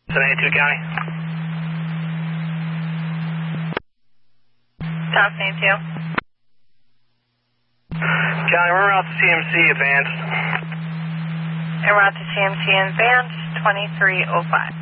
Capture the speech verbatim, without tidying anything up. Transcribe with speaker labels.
Speaker 1: seventy-two County.
Speaker 2: South seventy-two.
Speaker 1: County, we're out to C M C advanced.
Speaker 2: And we're out to C M C advanced twenty-three oh five.